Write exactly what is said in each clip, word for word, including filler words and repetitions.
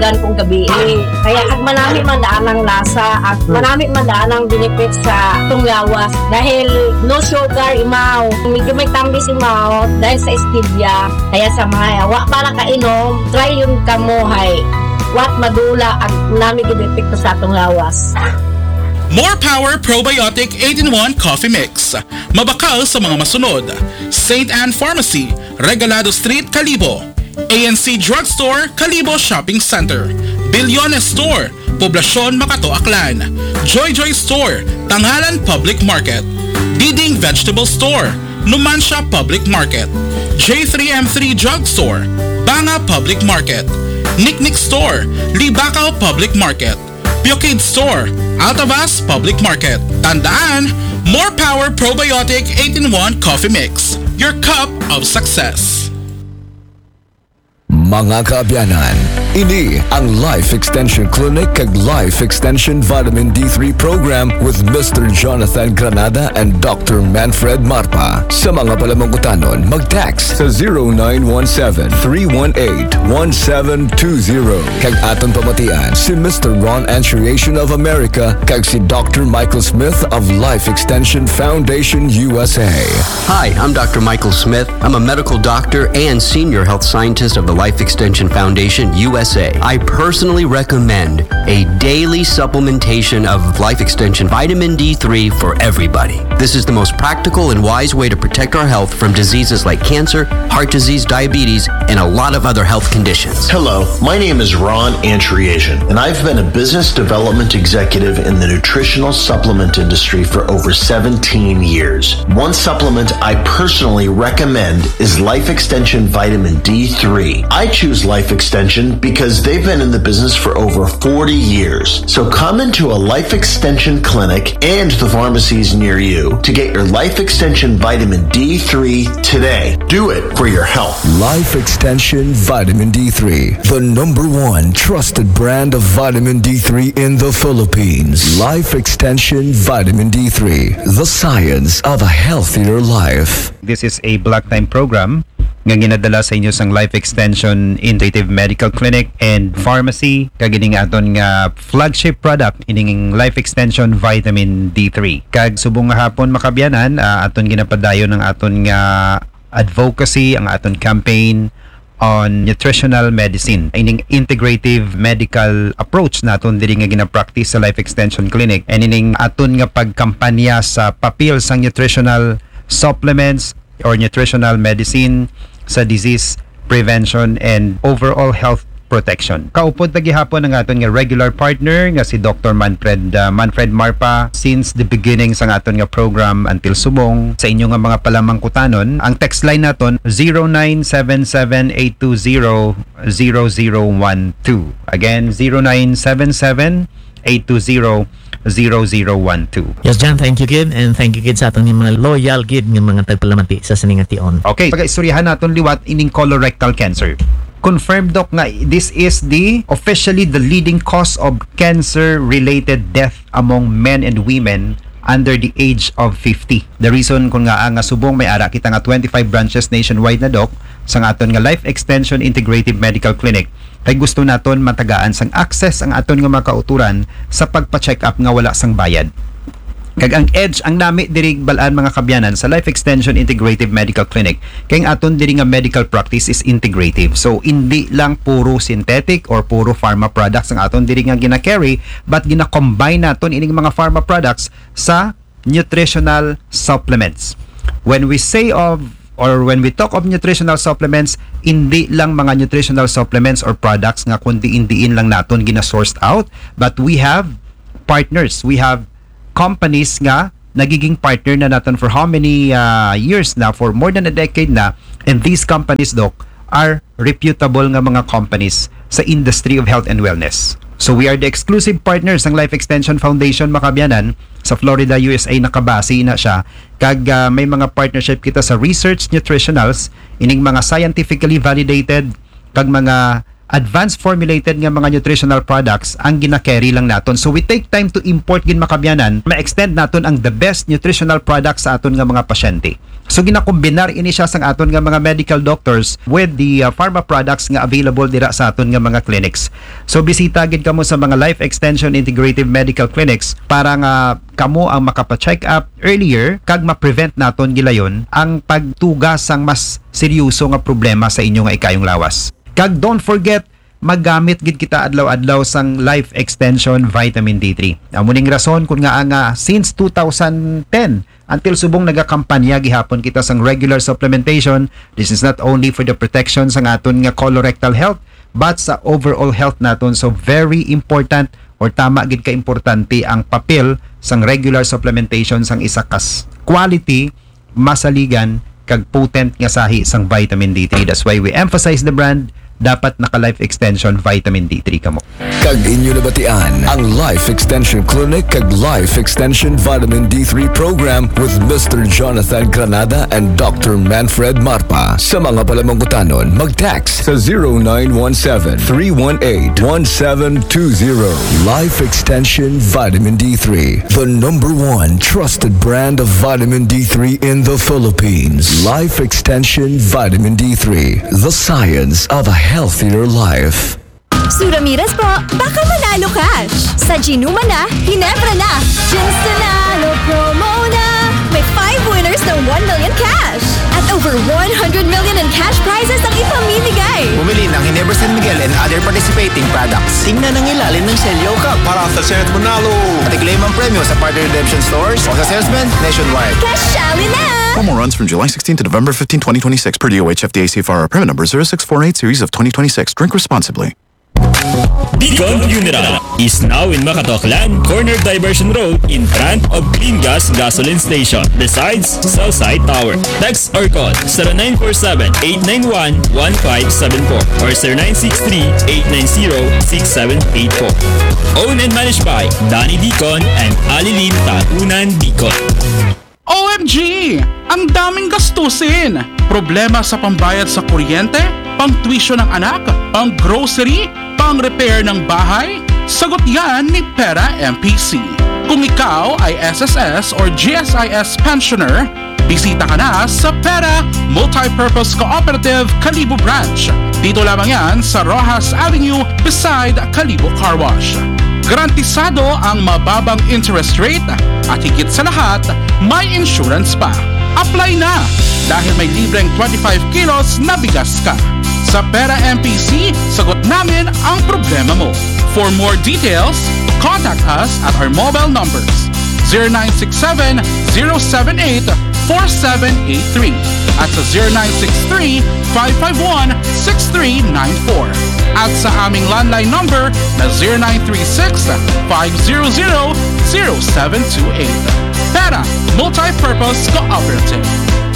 daghan kong gabi. Kaya kag manami man daan ang lasa at manami man daan ang benefits sa itong lawas. Dahil no sugar imaw. Medyo may tambis imaw dahil sa stevia. Kaya sa mga wa para kainom, try yung kamuhay. Wat madula ang nami ginepekto sa itong lawas. More Power Probiotic eight in one Coffee Mix. Mabakal sa mga masunod. Saint Anne Pharmacy, Regalado Street, Calibo. A N C Drugstore, Calibo Shopping Center. Bilyones Store, Poblacion, Makato, Aklan. Joy Joy Store, Tangalan Public Market. Diding Vegetable Store, Numancia Public Market. J three M three Drugstore, Banga Public Market. Nicknick Store, Libacao Public Market. Pukid Store, Altavas Public Market. Tandaan, More Power Probiotic eight in one Coffee Mix. Your cup of success. Mga kaabyanan, ini ang Life Extension Clinic kag Life Extension Vitamin D three Program with Mister Jonathan Granada and Doctor Manfred Marpa. Sa mga palamangutanon, mag-text sa zero nine one seven, three one eight, one seven two zero. Kag aton pamatian si Mister Ron Anchuriation of America kag si Doctor Michael Smith of Life Extension Foundation U S A. Hi, I'm Doctor Michael Smith. I'm a medical doctor and senior health scientist of the Life Extension Foundation U S A. I personally recommend a daily supplementation of Life Extension Vitamin D three for everybody. This is the most practical and wise way to protect our health from diseases like cancer, heart disease, diabetes, and a lot of other health conditions. Hello, my name is Ron Anchuriation, and I've been a business development executive in the nutritional supplement industry for over seventeen years. One supplement I personally recommend is Life Extension Vitamin D three. I choose Life Extension because they've been in the business for over forty years. So come into a Life Extension clinic and the pharmacies near you to get your Life Extension Vitamin D three today. Do it for your health. Life Extension Vitamin D three, the number one trusted brand of vitamin D three in the Philippines. Life Extension Vitamin D three, the science of a healthier life. This is a block time program nga ginadala sa inyo sang Life Extension Integrative Medical Clinic and Pharmacy kagining aton nga flagship product ining Life Extension Vitamin D three. Kag subong nga hapon makabyanan, uh, aton ginapadayon ng aton nga advocacy, ang aton campaign on nutritional medicine. Ining integrative medical approach naton diri nga gina-practice sa Life Extension Clinic and ining aton nga pagkampanya sa papel sang nutritional supplements or nutritional medicine sa disease prevention and overall health protection. Kaupod na gihapon ang aton nga regular partner nga si Doctor Manfred uh, Manfred Marpa since the beginning sa aton nga program until subong sa inyo nga mga palamangkutanon. Ang text line naton zero nine seven seven, eight two zero, zero zero one two. Again zero nine seven seven, eight two zero, zero zero one two. Yes, John, thank you, Kid. And thank you, Kid, sa atong mga loyal, Kid, ng mga tagpalamati sa siningation. Okay, pag-istoryahan natin liwat ining colorectal cancer. Confirmed, Doc, nga this is the officially the leading cause of cancer-related death among men and women under the age of fifty. The reason kung nga nga subong may ara kita nga twenty-five branches nationwide na, Doc, sa aton nga Life Extension Integrative Medical Clinic. Kay gusto naton matagaan sang access ang aton nga mga kauturan sa pagpa-check up nga wala sang bayad. Kag ang edge ang nami diri balaan mga kabyanan sa Life Extension Integrative Medical Clinic kay ang aton diri nga medical practice is integrative. So hindi lang puro synthetic or puro pharma products ang aton diri nga gina-carry, but gina-combine naton ining mga pharma products sa nutritional supplements. When we say of or when we talk of nutritional supplements, hindi lang mga nutritional supplements or products nga kundi indiin lang naton gina-sourced out, but we have partners, we have companies nga nagiging partner na natin for how many uh, years na, for more than a decade na, and these companies, Doc, are reputable nga mga companies sa industry of health and wellness. So we are the exclusive partners ng Life Extension Foundation makabyanan sa Florida, U S A. Nakabase na siya kag uh, may mga partnership kita sa research nutritionals, ining mga scientifically validated kag mga advanced formulated nga mga nutritional products ang gina-carry lang naton. So we take time to import gin makabyanan, ma-extend naton ang the best nutritional products sa aton nga mga pasyente. So ginakombinar ini siya sang aton nga mga medical doctors with the uh, pharma products nga available dira sa aton nga mga clinics. So bisita gid kamo sa mga Life Extension Integrative Medical Clinics para nga kamo ang makapa-check up earlier kag ma-prevent naton gilayon ang pagtugas sang mas seryoso nga problema sa inyo nga ikayong lawas. Kag don't forget, maggamit gid kita adlaw-adlaw sang Life Extension Vitamin D three. Amuning rason kun nga nga since two thousand ten until subong nagakampanya gihapon kita sang regular supplementation. This is not only for the protection sang aton nga colorectal health but sa overall health naton. So very important or tama gid ka importante ang papel sang regular supplementation sang isa kas quality, masaligan kag potent nga sahi sang vitamin D three. That's why we emphasize the brand. Dapat naka Life Extension Vitamin D three kamo. Kag inyo nabatian ang Life Extension Clinic kag Life Extension Vitamin D three Program with Mister Jonathan Granada and Doctor Manfred Marpa. Sa mga palamangutanon, mag-text sa zero nine one seven, three one eight, one seven two zero. Life Extension Vitamin D three, the number one trusted brand of vitamin D three in the Philippines. Life Extension Vitamin D three, the science of a healthier life. Suramiras po, baka manalo cash. Sa Ginuma na, Ginebra na. Gins Nanalo promo na. May five winners ng one million cash. At over one hundred million in cash prizes ang ipamimigay. Bumili ng Ginebra San Miguel and other participating products. Tingnan ang ilalim ng Selyo Cup para sa Senate Manalo. At i-claim ang premyo sa partner redemption stores o sa salesman nationwide. Cashali na! Promo runs from July sixteenth to November fifteenth, twenty twenty-six per D O H F D A C F R. Permit number zero six four eight series of twenty twenty-six. Drink responsibly. Beacon Funeral is now in Macatoclan, corner Diversion Road in front of Clean Gas Gasoline Station, besides Southside Tower. Text or call zero nine four seven, eight nine one, one five seven four or zero nine six three, eight nine zero, six seven eight four. Owned and managed by Danny Deacon and Alilin Taunan Deacon. O M G! Ang daming gastusin! Problema sa pambayad sa kuryente, pang-tuition ng anak, pang-grocery, pang-repair ng bahay? Sagot yan ni Pera M P C. Kung ikaw ay S S S or G S I S pensioner, bisita ka na sa Pera Multipurpose Cooperative Kalibo Branch. Dito lamang yan sa Rojas Avenue beside Kalibo Car Wash. Garantisado ang mababang interest rate at higit sa lahat, may insurance pa. Apply na dahil may libreng twenty-five kilos na bigas ka. Sa Pera M P C, sagot namin ang problema mo. For more details, contact us at our mobile numbers zero nine six seven, zero seven eight, four seven eight three at sa zero nine six three, five five one, six three nine four at sa aming landline number na zero nine three six, five zero zero, zero seven two eight. Pera Multipurpose Cooperative.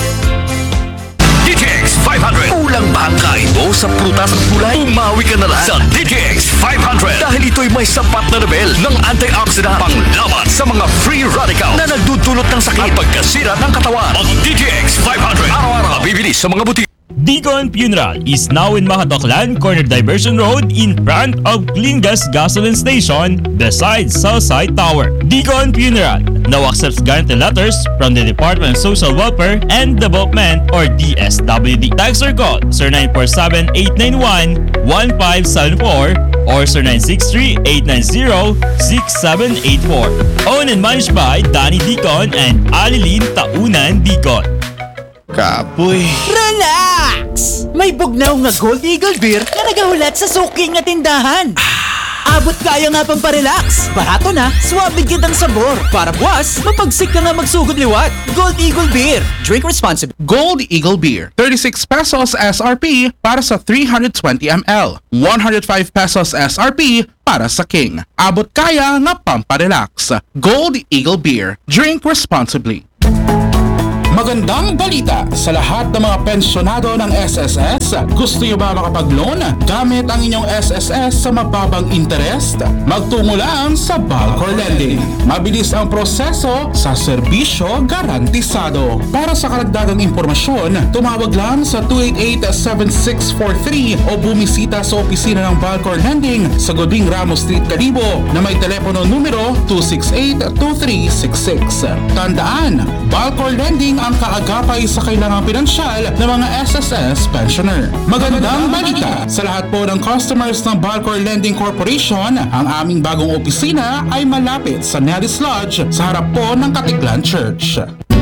D J X five hundred. Kulang ba ang kain mo sa prutas at gulay? Umawi ka na lang sa D J X five hundred dahil ito'y may sapat na level ng antioxidant panglaban sa mga free radical na nagdudulot ng sakit at pagkasira ng katawan. Ang D J X five hundred araw-araw bibili sa mga butik. Deacon Funeral is now in Macatoclan, corner Diversion Road in front of Clean Gas Gasoline Station beside Southside Tower. Deacon Funeral now accepts guarantee letters from the Department of Social Welfare and Development or D S W D. Text or call zero nine four seven, eight nine one, one five seven four or zero nine six three, eight nine zero, six seven eight four. Owned and managed by Danny Deacon and Alilin Taunan Deacon. Kapoy. Relax! May bugnaw nga Gold Eagle Beer na nagahulat sa suki nga tindahan. Abot kaya nga pang parelax. Barato na, suwabe kitang sabor. Para buwas, mapagsik ka nga magsugod liwat. Gold Eagle Beer. Drink responsibly. Gold Eagle Beer, thirty-six pesos S R P para sa three hundred twenty milliliters, one hundred five pesos S R P para sa King. Abot kaya nga pamparelax. Gold Eagle Beer. Drink responsibly. Magandang balita sa lahat ng mga pensyonado ng S S S. Gusto niyo ba makapag-loan gamit ang inyong S S S sa mababang interest? Magtungo lang sa Balcor Lending. Mabilis ang proseso sa serbisyo garantisado. Para sa karagdagang impormasyon, tumawag lang sa two eight eight, seven six four three o bumisita sa opisina ng Balcor Lending sa Goding Ramos Street, Calibo na may telepono numero two six eight, two three six six. Tandaan, Balcor Lending ang kaagapay sa kailangang pinansyal ng mga S S S pensioner. Magandang balita sa lahat po ng customers ng Balcor Lending Corporation. Ang aming bagong opisina ay malapit sa Nellis Lodge sa harap po ng Katiklan Church.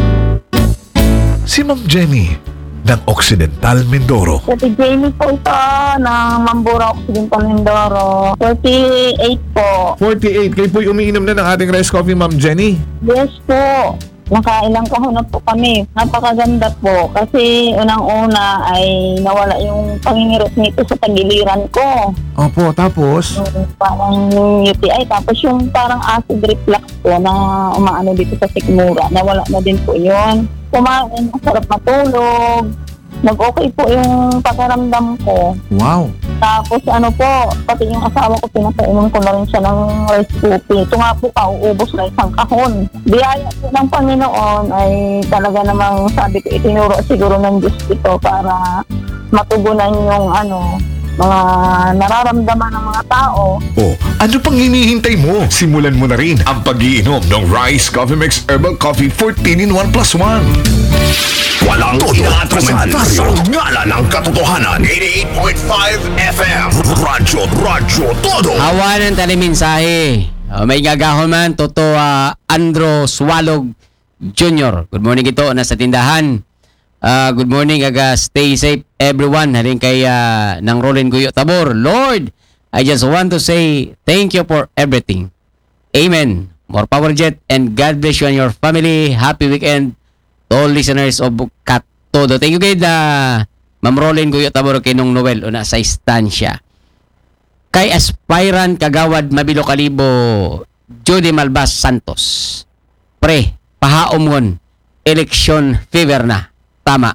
Si Ma'am Jenny ng Occidental Mindoro. Si Jamie po ito ng Mambura Occidental Mindoro. forty-eight po. forty-eight. Kayo po'y umiinom na ng ating rice coffee, Ma'am Jenny? Yes po. Nakailang kahon na po kami. Napakaganda po. Kasi unang-una ay nawala yung pangingirot nito sa tagiliran ko. Opo, tapos? Yung parang U T I. Tapos yung parang acid reflux po na umaano dito sa sikmura. Nawala na din po yun. Kumain, masarap matulog. Nag-okay po yung pakiramdam ko. Wow. Tapos ano po, pati yung asawa ko, pinapainom ko na rin siya ng rice coffee. Ito nga po, pauubos na isang kahon. Biyaya po ng Panginoon ay talaga namang sabi ko, itinuro siguro ng Diyos ito para matugunan yung ano, mga nararamdaman ng mga tao. Oh, ano pang hinihintay mo? Simulan mo na rin ang pag-iinom ng Rice Coffee Mix Herbal Coffee fourteen in one plus one. Walang inaatrasan sa ngalan ng katotohanan. eighty-eight point five F M Radyo, Radyo Todo. Awanan tali mensahe. Uh, may gagahon man Toto uh, Andro Swalog Junior Good morning ito nasa tindahan. Uh, good morning aga, stay safe everyone. Halin kay uh, ng Rolin Guyo Tabor. Lord, I just want to say thank you for everything. Amen. More power jet and God bless you and your family. Happy weekend to all listeners of Kat Todo. Thank you kay uh, Ma'am Rolin Guyo Tabor kay nung Noel una sa istansya. Kay aspirant kagawad Mabilo Kalibo Judy Malbas Santos. Pre, pahaom ngon election fever na. Tama.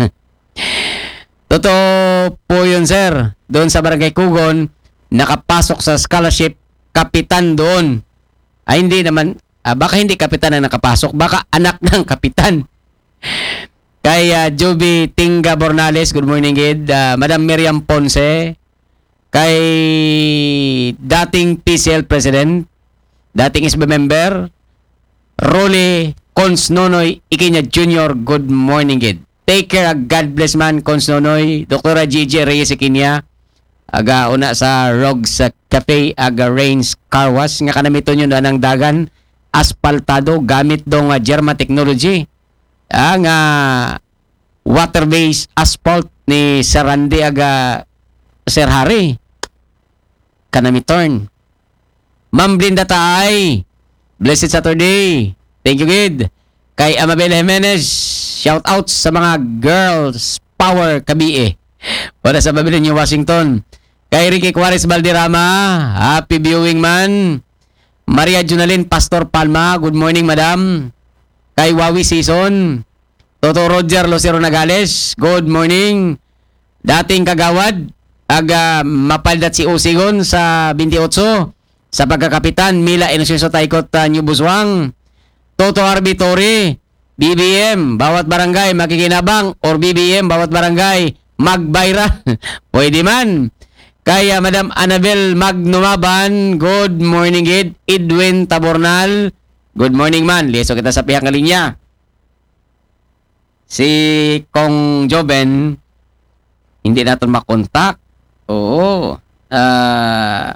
Totoo po yun, sir. Doon sa Barangay Kugon, nakapasok sa scholarship kapitan doon. Ay, hindi naman, ah, baka hindi kapitan ang nakapasok, baka anak ng kapitan. Kay uh, Joby Tinga Bornales, good morning, Gid. Uh, Madam Miriam Ponce. Kay dating P C L President, dating S B member, Rolly Cons Nonoy Ikinya Junior, good morning, Gid. Take care, God bless man, Cons Nonoy. Doktora Gigi Reyes Ikinya, aga una sa Rogs Cafe, aga Rains Car Wash, nga kanamito nyo na ng dagan, aspaltado, gamit dong uh, Germa Technology. Ang uh, water-based asphalt ni Sir Randy aga Sir Harry. Kanamitorn. Ma'am Blinda Taay, blessed Saturday. Thank you, Gid. Kay Amabel Jimenez, shout out sa mga girls power kabie. Wala sa Babylon, New Washington. Kay Ricky Juarez Valderrama, happy viewing man. Maria Junalyn Pastor Palma, good morning madam. Kay Wawi Season, Toto Roger Lucero Nagales, good morning. Dating kagawad, aga mapaldat si Usigon sa twenty-eight sa pagkakapitan, Mila Inocencio Taikot uh, New Buswang. Toto Arbitori, B B M, bawat barangay makikinabang, or B B M, bawat barangay magbayra. Pwede man. Kaya Madam Annabel Magnumaban, good morning, Ed. Edwin Tabornal, good morning man. Liso kita sa pihak ng linya. Si Kong Joben, hindi natin makontak. Oo. Uh,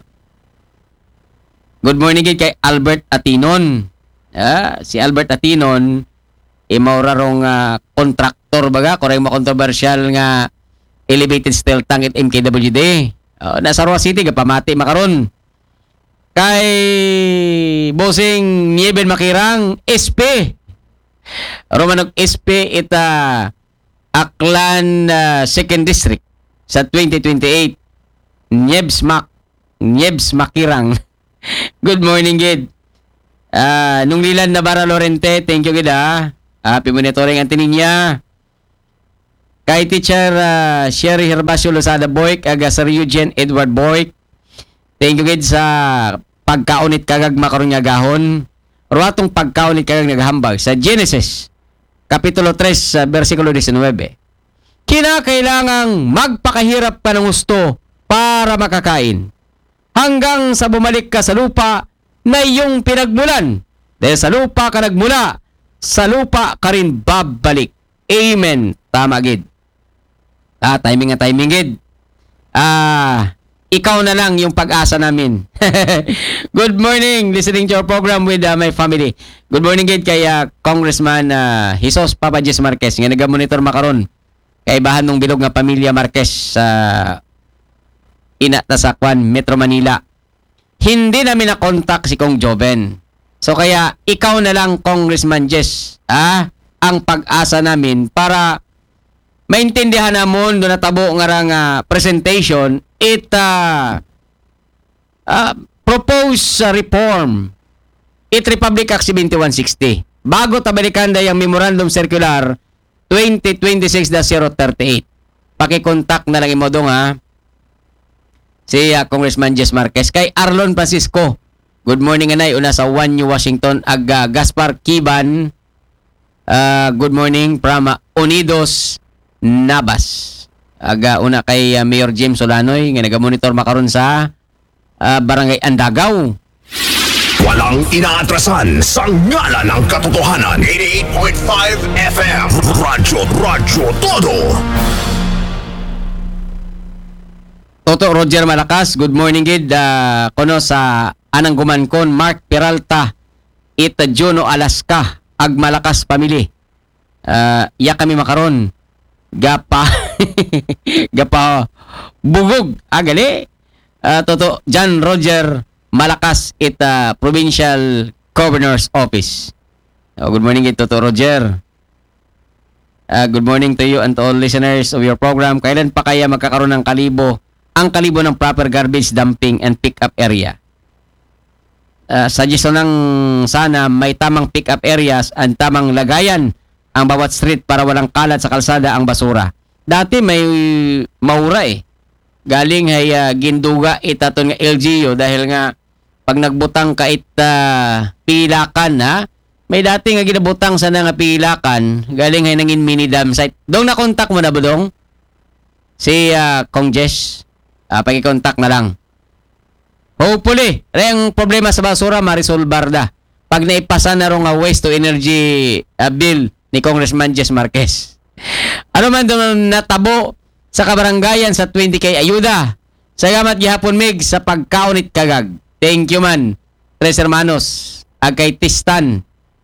good morning, Ed, kay Albert Atinon. Ah, si Albert Atinon imaura rong uh, kontraktor baga koreng makontrobersyal nga elevated steel tank at M K W D. Uh, nasa Roa City gapamati makaron. Kay Bossing Nieben Makirang S P. Romanog S P ita Aklan uh, second District sa twenty twenty-eight. Niebs Mak Niebs Makirang. Good morning, Gid. Uh, nung Lilan Navarra Lorente, thank you, Gid, ah. Happy monitoring ang tininya. Kay Teacher uh, Sherry Herbacio Lozada Boyk, aga Sir Eugene Edward Boyk. Thank you gid sa pagkaunit kagag makaron nga gahon. Ruatong pagkaunit kagag naghambag sa Genesis Kapitulo three, uh, versikulo nineteen. Kinakailangang magpakahirap ka ng gusto para makakain. Hanggang sa bumalik ka sa lupa na iyong pinagmulan. Dahil sa lupa ka nagmula, sa lupa ka rin babalik. Amen. Tama gid. Ah, timing nga timing gid. Ah, ikaw na lang yung pag-asa namin. Good morning, listening to your program with uh, my family. Good morning gid kay uh, Congressman uh, Jesus Papa Jess Marquez nga naga-monitor makaron kay bahan ng bilog nga pamilya Marquez sa uh, ina ta sa Kwan, Metro Manila. Hindi namin na-contact si Kong Joven. So kaya ikaw na lang, Congressman Jess, ah, ang pag-asa namin para maintindihan namon do natabo nga ra nga presentation it uh, uh, propose uh, reform it Republic Act seventy-one sixty bago tabalikan dayang Memorandum Circular twenty twenty-six dash zero thirty-eight. Paki-contact na lang imo dong ha si uh, Congressman Jess Marquez. Kay Arlon Francisco, good morning anay una sa One New Washington. Ag uh, Gaspar Kiban, uh, good morning from uh, Unidos Nabas. Aga una kay uh, Mayor James Solanoy nga naga-monitor makaron sa uh, Barangay Andagaw. Walang inaatrasan sa ngala ng katotohanan. eighty-eight point five F M Radyo Radyo Todo. Toto Roger Malakas, good morning gid uh, kono sa anang gumankon Mark Peralta ita Juno Alaska ag Malakas family. Uh, iya kami makaron gapa gapa bugog agali uh, toto John Roger Malakas ita Provincial Governor's Office. Oh, good morning ito to Roger. Uh, good morning to you and to all listeners of your program. Kailan pa kaya magkakaroon ng kalibo ang kalibo ng proper garbage dumping and pick-up area? Uh, suggestion lang sana may tamang pick-up areas and tamang lagayan ang bawat street para walang kalat sa kalsada ang basura. Dati may maura eh. Galing ay uh, ginduga itaton nga L G U dahil nga pag nagbutang ka ita pilakan ha. May dati nga ginabutang sa nga pilakan galing ay nangin mini dam site. Dong na kontak mo na ba dong? Si uh, Kong Jess. Uh, pag-contact na lang. Hopefully, ang problema sa basura marisolbar da. Pag naipasa na ro nga waste to energy uh, bill ni Congressman Jess Marquez. Ano man doon natabo sa kabarangayan sa twenty K ayuda. Salamat gihapon mig sa pagkaunit kagag. Thank you man. Tres hermanos. Ag kay Tistan.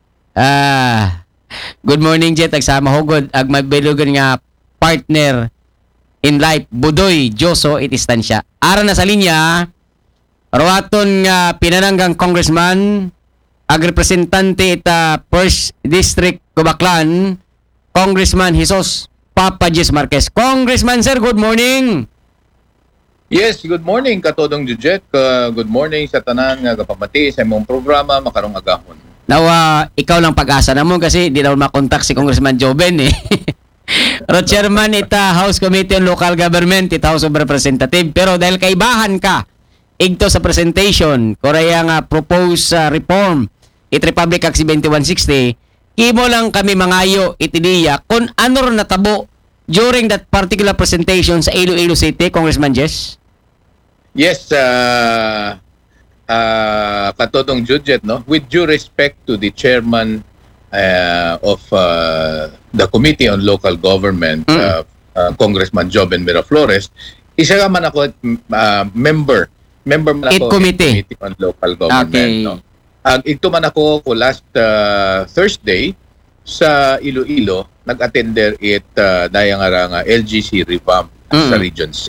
Ah, good morning Jet. Agsama hugod. Ag mabilugan nga partner in life. Budoy Joso itistan siya. Ara na sa linya. Rawaton nga pinananggang congressman. Ag representante ita First District Kubaklan, Congressman Jesus Papa Jess Marquez. Congressman sir, good morning. Yes, good morning katodong Jujet. Uh, good morning sa tanan nga kapamati sa imong programa makarong agahon. Now, uh, ikaw lang pag-asa na mo kasi di daw makontak si Congressman Joven eh. Ro chairman ita House Committee on Local Government, ita House of Representative. Pero dahil kaibahan ka, igto sa presentation, koraya nga propose uh, reform it Republic Act seventy-one sixty, imo lang kami mangayo itidiya kung ano ron natabo during that particular presentation sa Iloilo City, Congressman Jess? Yes, uh, uh, katodong Judget, no? With due respect to the chairman uh, of uh, the Committee on Local Government, mm. uh, uh, Congressman Joven Miraflores, isa ka man ako uh, member, member man ako It committee. Committee on Local Government. Okay. No? Uh, ito man ako ko last uh, Thursday sa Iloilo, nag-attender it uh, dayang nga L G C revamp mm. sa Region six.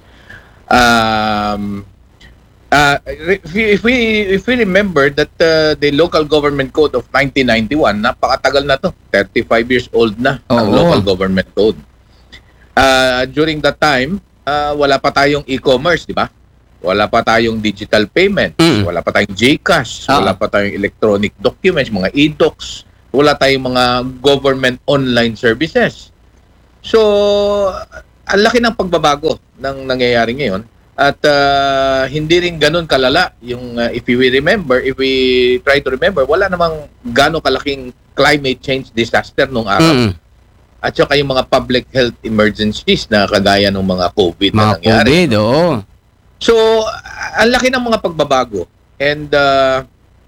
Um, uh, if, we, if we if we remember that uh, the Local Government Code of nineteen ninety-one, napakatagal na to, thirty-five years old na oh, ang oh. Local Government Code. Uh, during that time, uh, wala pa tayong e-commerce, di ba? Wala pa tayong digital payment, mm. wala pa tayong GCash, ah. wala pa tayong electronic documents, mga e-docs, Wala tayong mga government online services. So, ang laki ng pagbabago ng nangyayari ngayon. At uh, hindi rin ganun kalala yung uh, if we remember, if we try to remember, wala namang gano'ng kalaking climate change disaster nung araw. Mm. At saka yung mga public health emergencies na kagaya ng mga COVID na Mga nangyari. COVID, oo. So, ang laki ng mga pagbabago. And uh,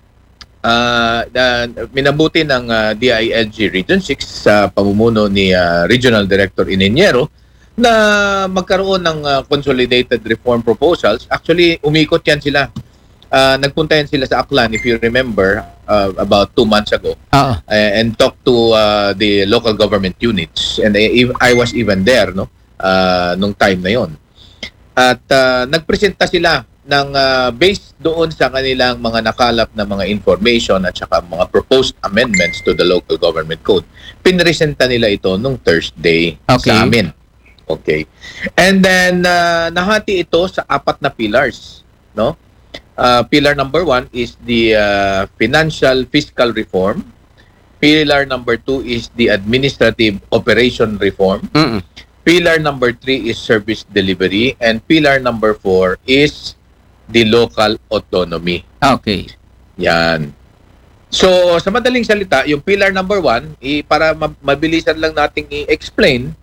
uh, uh, minabuti ng uh, D I L G Region six sa pamumuno ni uh, Regional Director Ineniero na magkaroon ng uh, consolidated reform proposals. Actually, umikot yan sila. Uh, nagpunta yan sila sa Aklan, if you remember, uh, about two months ago. Uh, and talked to uh, the local government units. And I, I was even there, no? Uh, nung time na yon. At uh, nagpresenta sila ng uh, based doon sa kanilang mga nakalap na mga information at saka mga proposed amendments to the local government code. Pinresenta nila ito nung Thursday Okay. sa amin. Okay. And then uh, nahati ito sa apat na pillars, no? Uh, pillar number one is the uh, financial fiscal reform. Pillar number two is the administrative operation reform. Mm-mm. Pillar number three is service delivery. And pillar number four is the local autonomy. Okay. Yan. So, sa madaling salita, yung pillar number one, i- para ma- mabilisan lang nating i-explain,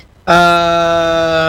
ah,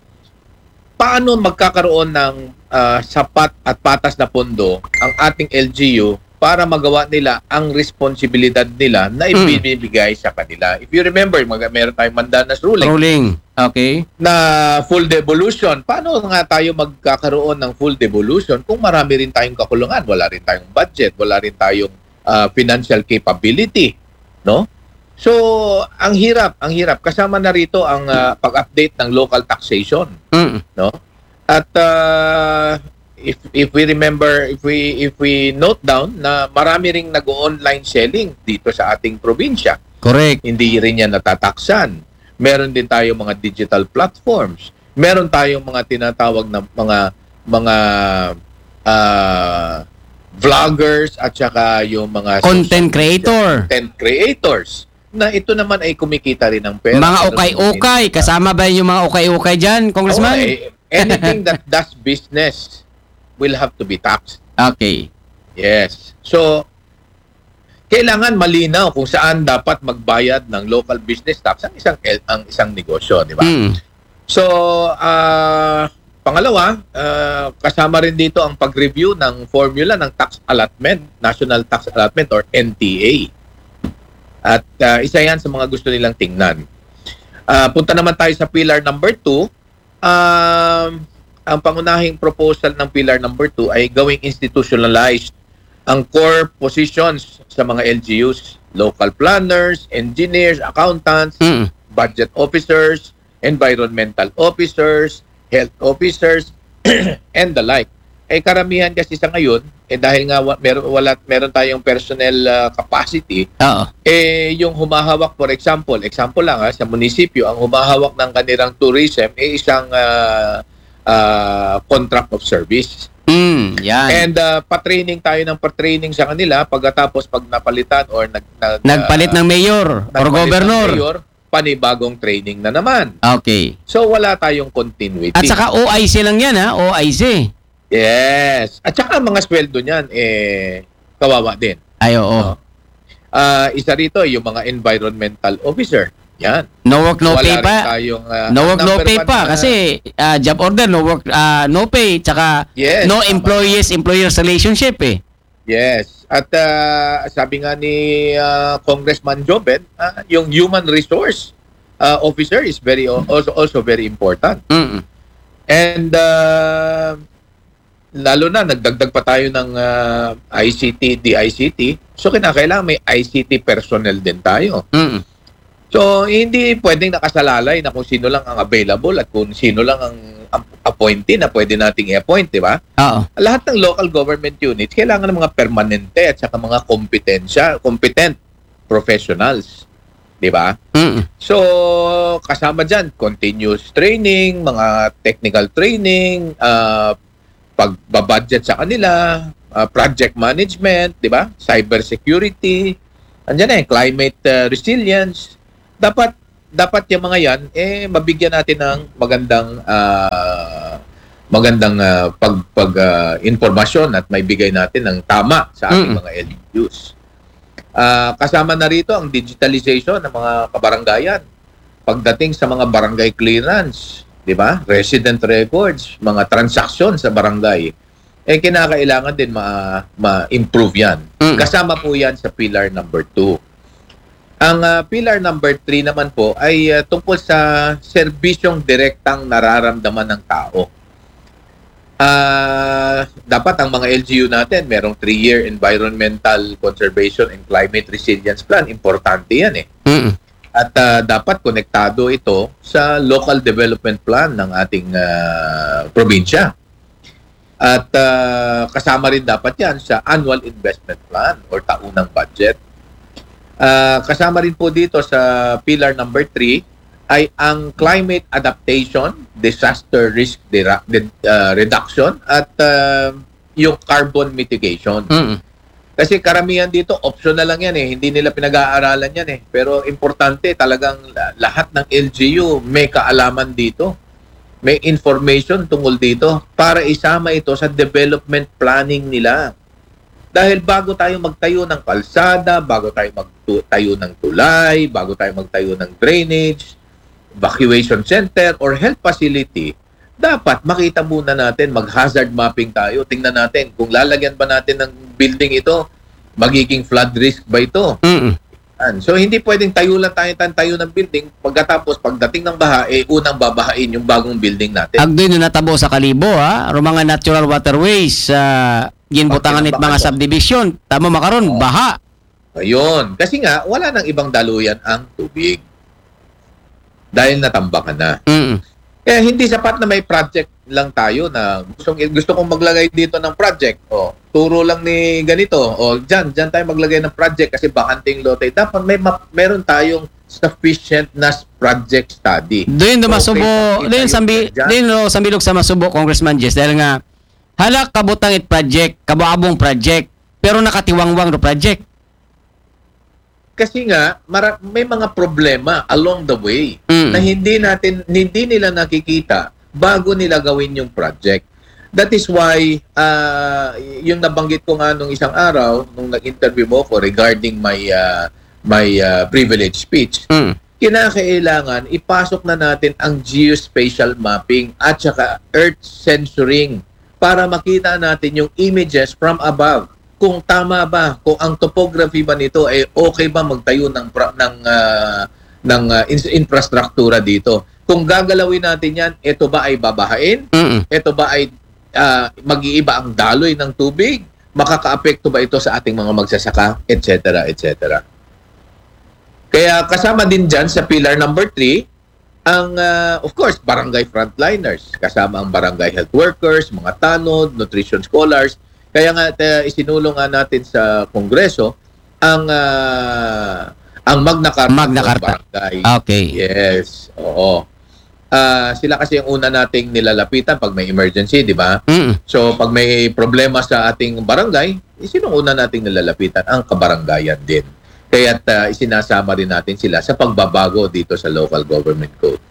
paano magkakaroon ng ah, sapat at patas na pondo ang ating L G U para magawa nila ang responsibilidad nila na ibibigay sa kanila. If you remember, mag- meron tayong Mandanas ruling. Ruling. Okay. Na full devolution. Paano nga tayo magkakaroon ng full devolution kung marami rin tayong kakulungan? Wala rin tayong budget, wala rin tayong uh, financial capability, no? So, ang hirap, ang hirap. Kasama na rito ang uh, pag-update ng local taxation, Mm. no? At uh, if if we remember, if we if we note down na marami ring nag-online selling dito sa ating probinsya. Correct. Hindi rin yan natataksan. Meron din tayo mga digital platforms. Meron tayong mga tinatawag na mga mga uh, vloggers at saka yung mga Content creator. content creators na ito naman ay kumikita rin ng pera. Mga ukay-ukay. Kasama ba yung mga ukay-ukay dyan, Congressman? Okay. Anything that does business will have to be taxed. Okay. Yes. So, kailangan malinaw kung saan dapat magbayad ng local business tax ang isang ang isang negosyo, di ba? Mm. So, ah, pangalawa, ah, kasama rin dito ang pag-review ng formula ng tax allotment, National Tax Allotment or N T A. At ah, isa yan sa mga gusto nilang tingnan. Ah, punta naman tayo sa pillar number two. Um, ang pangunahing proposal ng pillar number two ay gawing institutionalized ang core positions sa mga L G Us, local planners, engineers, accountants, Mm. budget officers, environmental officers, health officers, and the like. Eh karamihan kasi sa ngayon, eh dahil nga wa- meron, wala, meron tayong personnel uh, capacity, Oo. eh yung humahawak, for example, example lang ha, sa munisipyo, ang humahawak ng kanilang tourism ay isang uh, uh, contract of service. Mm, yan. And uh, pa-training tayo ng pa-training sa kanila pagkatapos pag napalitan or nag, nag, Nagpalit uh, ng mayor or nagpalit ng governor. mayor, panibagong training na naman. Okay. So wala tayong continuity. At saka O I C lang yan, ha? O I C. Yes. At saka ang mga sweldo niyan, eh, kawawa din. Ay, oo. Ah, isa rito, yung mga environmental officer. Yan. No work, no Wala pay rin pa. tayong, ah, No work, no number pay one pa. na- Kasi ah, job order, no work, ah, no pay. Tsaka Yes, no tama. employees-employers relationship eh. Yes. At ah, sabi nga ni ah, Congressman Jobed, ah, yung human resource ah, officer is very also also very important. Mm. And uh, lalo na nagdagdag pa tayo ng uh, I C T, D I C T. So kinakailangan may I C T personnel din tayo. Mm. So hindi pwedeng nakasalalay na kung sino lang ang available at kung sino lang ang ap- appointee na pwede nating i-appoint, di ba? Oo. Lahat ng local government units kailangan ng mga permanente at saka mga kompetensya, competent professionals. Di ba? Mm. So, kasama dyan, continuous training, mga technical training, uh, pagbabudget sa kanila, uh, project management, di ba? Cyber security, Andiyan na eh, climate uh, resilience. Dapat dapat yung mga yan eh mabigyan natin ng magandang uh, magandang uh, pag pag uh, impormasyon at maibigay natin ng tama sa ating Mm. mga L G Us. Uh, kasama na rito ang digitalization ng mga kabaranggayan. Pagdating sa mga barangay clearance, di ba? Resident records, mga transaksyon sa barangay, eh kinakailangan din ma- ma-improve yan. Kasama po yan sa pillar number two. Ang uh, pillar number three naman po ay uh, tungkol sa serbisyong direktang nararamdaman ng tao. Uh, dapat ang mga L G U natin, merong three-year Environmental Conservation and Climate Resilience Plan. Importante yan eh. At uh, dapat konektado ito sa local development plan ng ating uh, probinsya. At uh, kasama rin dapat yan sa annual investment plan or taunang budget. Uh, kasama rin po dito sa pillar number three ay ang climate adaptation, disaster risk dera- de- uh, reduction at uh, yung carbon mitigation. Kasi karamihan dito, optional lang yan eh. Hindi nila pinag-aaralan yan eh. Pero importante talagang lahat ng L G U may kaalaman dito. May information tungkol dito para isama ito sa development planning nila. Dahil bago tayo magtayo ng kalsada, bago tayo magtayo ng tulay, bago tayo magtayo ng drainage, evacuation center, or health facility, dapat makita muna natin, mag-hazard mapping tayo. Tingnan natin kung lalagyan ba natin ng building ito, magiging flood risk ba ito? So, hindi pwedeng tayo lang tayo tayo ng building. Pagkatapos, pagdating ng baha, eh, unang babahain yung bagong building natin. Agdoy no natabo sa Kalibo, ha? Ro mga natural waterways, sa ginbutangan nit mga subdivision. Tama makaron, baha. Ayun. Kasi nga, wala nang ibang daluyan ang tubig. Dahil natambakan na. Kaya hindi sapat na may project lang tayo na gusto, gusto kong maglagay dito ng project. O, turo lang ni ganito. O, dyan, dyan tayo maglagay ng project kasi bakanting lote. Dapat may map, meron tayong sufficient na project study. Doon do So, masubo, may doon tayo sambi, dyan. doon no, sambilog sa masubo Congressman Jess dahil nga halak kabutang it project, kabuabong project, pero nakatiwangwang do project. Kasi nga mara- may mga problema along the way na hindi natin hindi nila nakikita bago nila gawin yung project. That is why uh, yung nabanggit ko nga nung isang araw nung nag-interview mo ko regarding my uh, my uh, privilege speech. Kinakailangan ipasok na natin ang geospatial mapping at saka earth sensoring para makita natin yung images from above. Kung tama ba, kung ang topography ba nito ay okay ba magtayo ng pra- ng uh, ng uh, in- infrastruktura dito. Kung gagalawin natin 'yan, ito ba ay babahain? Ito ba ay uh, mag-iiba ang daloy ng tubig? Makakaapekto ba ito sa ating mga magsasaka, et cetera, et cetera. Kaya kasama din diyan sa pillar number three ang uh, of course barangay frontliners, kasama ang barangay health workers, mga tanod, nutrition scholars. Kaya nga uh, isinulong nga natin sa Kongreso ang uh, ang Magna Carta. Magna Carta. Barangay. Okay. Yes. Oo. Uh, sila kasi yung una nating nilalapitan pag may emergency, di ba? So pag may problema sa ating barangay, sino una nating nilalapitan? Ang kabaranggayan din. Kaya uh, isinasama rin natin sila sa pagbabago dito sa local government code.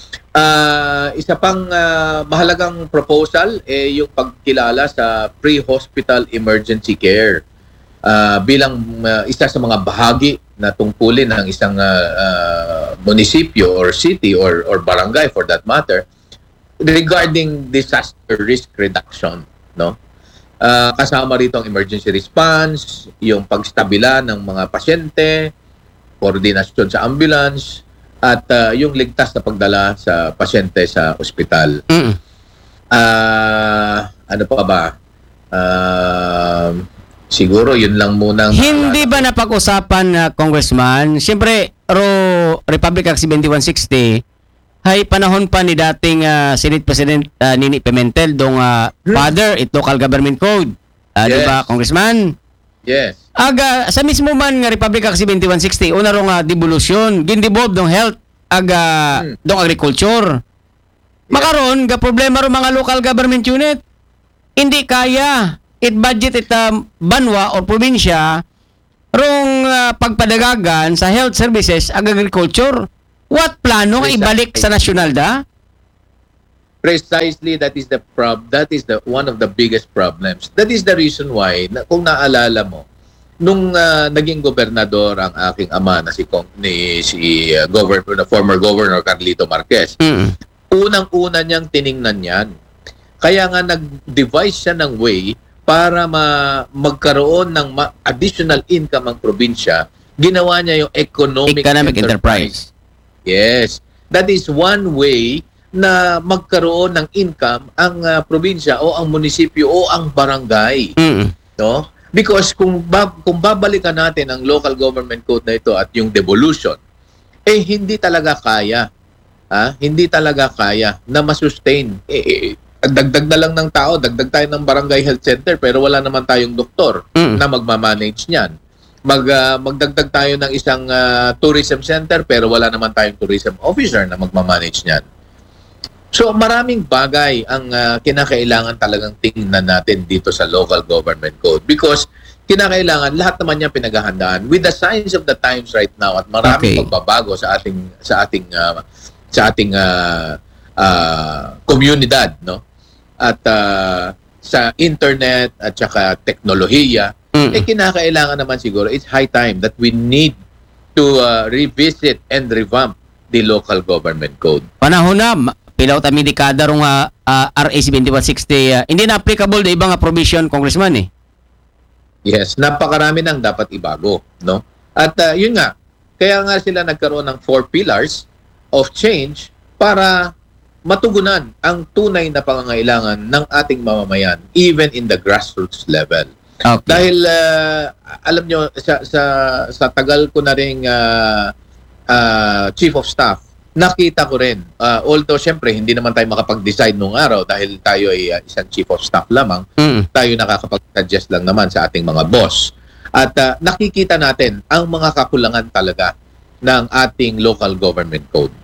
Uh, isa pang uh, mahalagang proposal eh yung pagkilala sa pre-hospital emergency care uh, bilang uh, isa sa mga bahagi na tungkulin ng isang uh, uh, munisipyo or city or or barangay for that matter regarding disaster risk reduction, no? Uh, kasama rito ang emergency response, yung pagstabila ng mga pasyente, koordinasyon sa ambulance, at uh, yung ligtas na pagdala sa pasyente sa ospital. Mm. Uh, ano pa ba? Uh, siguro yun lang muna. Hindi ba napag-usapan na uh, Congressman? Siyempre, ro Republic Act seventy-one sixty ay panahon pa ni dating uh, Senate President uh, Nini Pimentel dong uh, father, it local government code. Uh, Yes. Di ba, Congressman? Yes. Aga, sa mismo man nga Republic Act seventy-one sixty, una ro nga devolution, gindibob dong health, aga, Hmm. dong agriculture. Makaron, ga problema ro mga local government unit. Hindi kaya, it budget it um, banwa o probinsya, rong uh, pagpadagagan sa health services ag agriculture. What plano nga ibalik sa nasyonal da? Precisely, that is the prob that is the one of the biggest problems. That is the reason why na, kung naalala mo nung uh, naging gobernador ang aking ama na si Kong, ni si uh, governor former governor Carlito Marquez. Mm. Unang-una niyang tiningnan 'yan. Kaya nga nag-devise siya ng way para ma magkaroon ng ma- additional income ang probinsya. Ginawa niya yung economic, Economic enterprise. enterprise. Yes. That is one way na magkaroon ng income ang uh, probinsya o ang munisipyo o ang barangay. Mm. No? Because kung ba- kung babalikan natin ang local government code na ito at yung devolution, eh hindi talaga kaya. Ha? Hindi talaga kaya na ma-sustain. Eh, eh, dagdag na lang ng tao, dagdag tayo ng barangay health center pero wala naman tayong doktor Mm. na magmamanage niyan. Mag, uh, magdagdag tayo ng isang uh, tourism center pero wala naman tayong tourism officer na magmamanage niyan. So maraming bagay ang uh, kinakailangan talagang tingnan natin dito sa local government code because kinakailangan lahat naman niya pinaghahandaan with the signs of the times right now at maraming Okay. pagbabago sa ating sa ating uh, sa ating uh, uh, komunidad, no? At uh, sa internet at saka teknolohiya, Mm. eh kinakailangan naman siguro it's high time that we need to uh, revisit and revamp the local government code. Panahon na, ma- pilaw tami dekada rong uh, uh, R A seventy-one sixty, uh, hindi na applicable na ibang nga provision, Congressman eh. Yes, napakarami nang dapat ibago, no? At uh, yun nga, kaya nga sila nagkaroon ng four pillars of change para matugunan ang tunay na pangangailangan ng ating mamamayan even in the grassroots level. Okay. Dahil uh, alam nyo, sa, sa, sa tagal ko na ring uh, uh, chief of staff, nakita ko rin, uh, although syempre hindi naman tayo makapag-decide nung araw dahil tayo ay uh, isang chief of staff lamang, Mm. tayo nakakapag-suggest lang naman sa ating mga boss. At uh, nakikita natin ang mga kakulangan talaga ng ating local government code.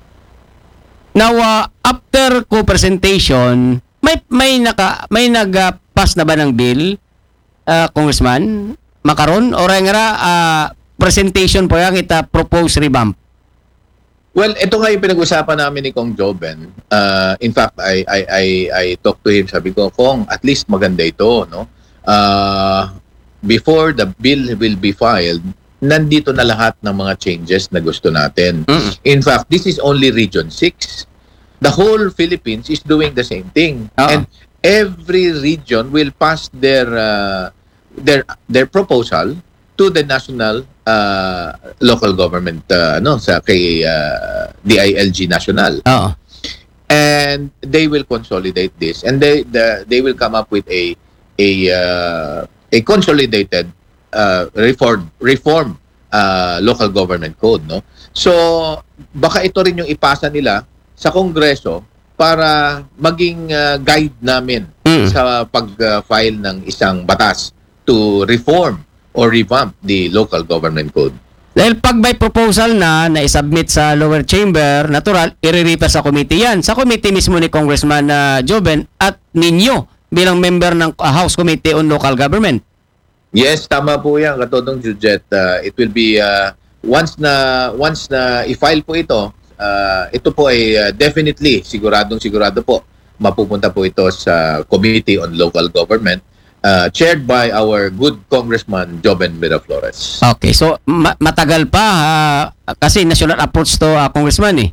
Now, uh, after ko presentation, may may naka may nag-pass na ba ng bill, uh, Congressman? Makaron or nga uh, presentation po yang ita propose revamp. Well, ito nga yung pinag-usapan namin ni Kong Joben. Uh, in fact, I, I, I, I talked to him. Sabi ko, Kong, at least maganda ito, no? Uh, before the bill will be filed, nandito na lahat ng mga changes na gusto natin. Mm. In fact, this is only Region six. The whole Philippines is doing the same thing. Oo. And every region will pass their uh, their their proposal to the national uh, local government uh, no sa kay uh, D I L G national. Oo. And they will consolidate this and they the, they will come up with a a uh, a consolidated uh, reform reform uh, local government code, no? So baka ito rin yung ipasa nila sa Kongreso para maging uh, guide namin Mm. sa pag-file ng isang batas to reform or revamp the local government code. Dahil pag may proposal na na isubmit sa lower chamber, natural, iriripa sa committee yan. Sa committee mismo ni Congressman uh, Joben at ninyo bilang member ng uh, House Committee on Local Government. Yes, tama po yan, Katodong Jujet. Uh, it will be, uh, once na once na i-file po ito, uh, ito po ay uh, definitely, siguradong sigurado po, mapupunta po ito sa Committee on Local Government, uh, chaired by our good Congressman Joben Miraflores. Okay, so ma- matagal pa uh, kasi national approach to uh, Congressman eh.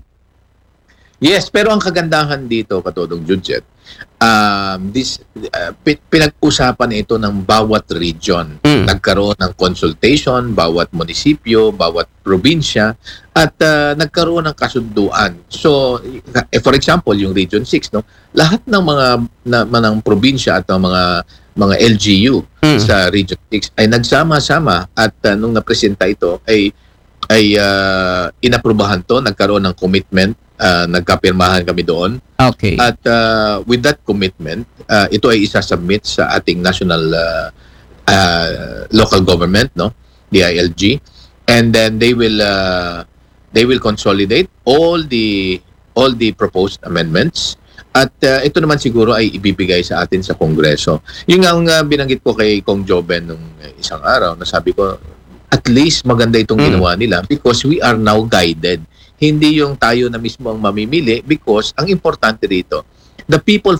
Yes, pero ang kagandahan dito, Katodong Jujet, um, this, uh, pi- pinag-usapan ito ng bawat region. Mm. Nagkaroon ng consultation, bawat munisipyo, bawat probinsya, at uh, nagkaroon ng kasunduan. So, eh, for example, yung Region six, no, lahat ng mga na, ng probinsya at ng mga mga L G U Mm. sa Region six ay nagsama-sama at uh, nung napresenta ito ay ay uh, inaprubahan to, nagkaroon ng commitment, uh, nagkapirmahan kami doon. Okay. At uh, with that commitment, uh, ito ay isa-submit sa ating national uh, uh, local government, no, D I L G, and then they will uh, they will consolidate all the all the proposed amendments. At uh, ito naman siguro ay ibibigay sa atin sa Kongreso. Yung ang uh, binanggit ko kay Kong Joben nung isang araw, na sabi ko, at at least maganda itong ginawa nila because we are now guided. Hindi yung tayo na mismo ang mamimili because ang importante rito, the people